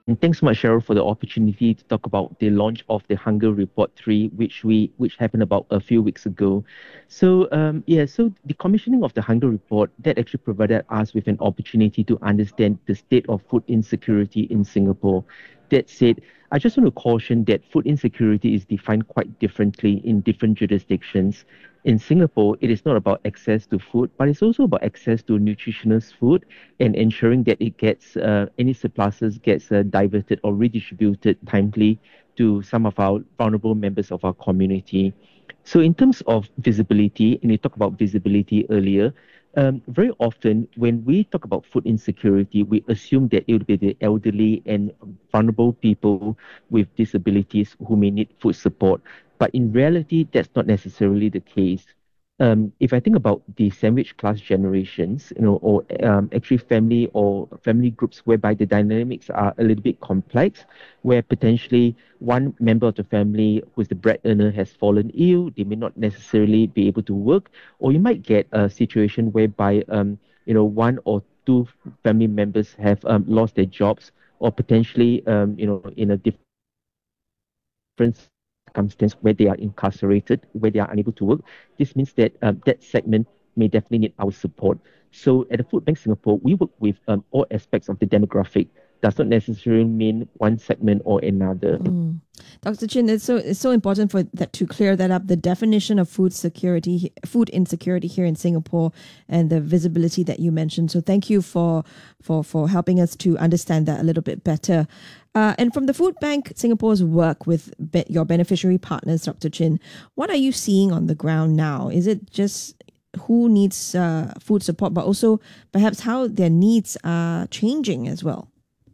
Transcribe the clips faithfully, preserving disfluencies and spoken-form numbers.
And thanks so much, Cheryl, for the opportunity to talk about the launch of the Hunger Report three, which we which happened about a few weeks ago. So um, yeah, so the commissioning of the Hunger Report that actually provided us with an opportunity to understand the state of food insecurity in Singapore. That said, I just want to caution that food insecurity is defined quite differently in different jurisdictions. In Singapore, it is not about access to food, but it's also about access to nutritious food and ensuring that it gets uh, any surpluses gets uh, diverted or redistributed timely to some of our vulnerable members of our community. So, in terms of visibility, and you talked about visibility earlier, um, very often when we talk about food insecurity, we assume that it would be the elderly and vulnerable people with disabilities who may need food support. But in reality, that's not necessarily the case. Um, if I think about the sandwich class generations, you know, or um, actually family or family groups whereby the dynamics are a little bit complex, where potentially one member of the family who's the bread earner has fallen ill, they may not necessarily be able to work, or you might get a situation whereby, um, you know, one or two family members have um, lost their jobs, or potentially, um, you know, in a different circumstance where they are incarcerated, where they are unable to work. This means that um, that segment may definitely need our support. So at the Food Bank Singapore, we work with um, all aspects of the demographic. Does not necessarily mean one segment or another. Mm. Doctor Chin, it's so it's so important for that to clear that up. The definition of food security, food insecurity here in Singapore, and the visibility that you mentioned. So thank you for for for helping us to understand that a little bit better. Uh, and from the Food Bank Singapore's work with be- your beneficiary partners, Doctor Chin, what are you seeing on the ground now? Is it just who needs uh, food support, but also perhaps how their needs are changing as well?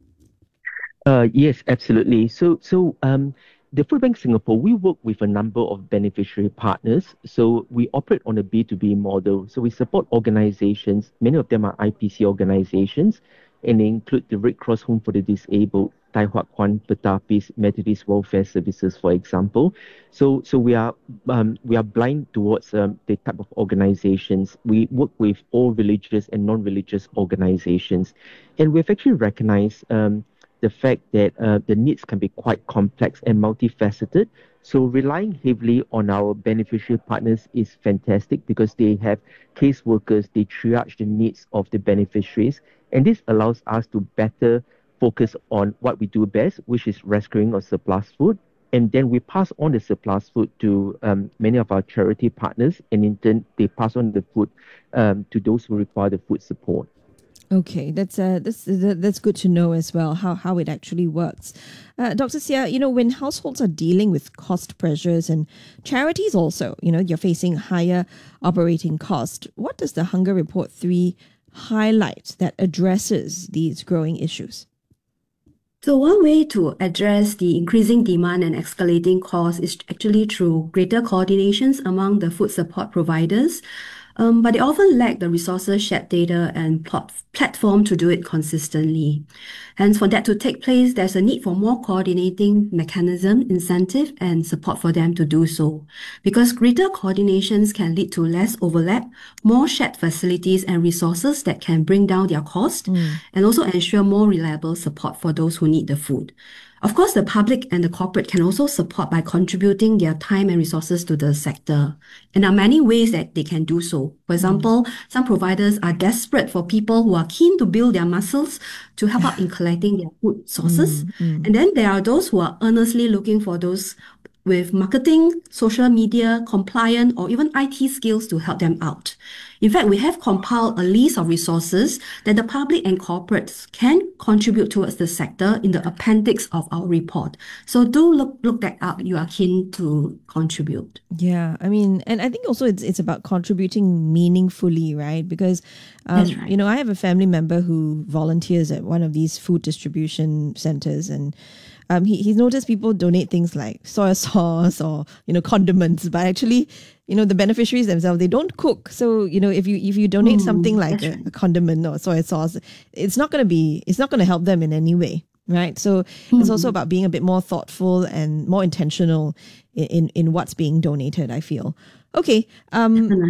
Uh, yes, absolutely. So, so um, the Food Bank Singapore, we work with a number of beneficiary partners. So we operate on a B two B model. So we support organizations. Many of them are I P C organizations, and they include the Red Cross Home for the Disabled, Tai Hwa Kwan Pertapis, Methodist Welfare Services, for example. So, so we are um, we are blind towards um, the type of organizations. We work with all religious and non-religious organizations, and we've actually recognized. Um, the fact that uh, the needs can be quite complex and multifaceted. So relying heavily on our beneficiary partners is fantastic because they have caseworkers, they triage the needs of the beneficiaries, and this allows us to better focus on what we do best, which is rescuing of surplus food. And then we pass on the surplus food to um, many of our charity partners, and in turn, they pass on the food um, to those who require the food support. Okay, that's uh, that's that's good to know as well how how it actually works, uh, Doctor Sia. You know, when households are dealing with cost pressures and charities also, you know, you're facing higher operating cost. What does the Hunger Report three highlight that addresses these growing issues? So one way to address the increasing demand and escalating costs is actually through greater coordinations among the food support providers. Um, but they often lack the resources, shared data, and plot- platform to do it consistently. Hence, for that to take place, there's a need for more coordinating mechanism, incentive, and support for them to do so. Because greater coordinations can lead to less overlap, more shared facilities and resources that can bring down their cost, Mm. and also ensure more reliable support for those who need the food. Of course, the public and the corporate can also support by contributing their time and resources to the sector. And there are many ways that they can do so. For example, some providers are desperate for people who are keen to build their muscles to help out in collecting their food sources. Mm, mm. And then there are those who are earnestly looking for those with marketing, social media, compliance, or even I T skills to help them out. In fact, we have compiled a list of resources that the public and corporates can contribute towards the sector in the appendix of our report. So do look look that up. You are keen to contribute. Yeah, I mean, and I think also it's it's about contributing meaningfully, right? Because, um, That's right. you know, I have a family member who volunteers at one of these food distribution centers, and um, he he's noticed people donate things like soy sauce or you know condiments, but actually, you know, the beneficiaries themselves they don't cook. So you know, if you if you donate something Mm, like that's a, right. a condiment or soy sauce, it's not going to be it's not going to help them in any way. Right. So it's also Mm, about being a bit more thoughtful and more intentional in, in, in what's being donated, I feel. Okay. Um, definitely.